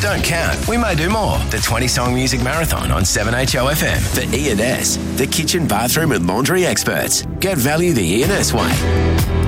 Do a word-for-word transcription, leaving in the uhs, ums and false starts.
don't count. We may do more. The twenty-song music marathon on seven H O F M for E and S, the kitchen, bathroom and laundry experts. Get value the E and S way.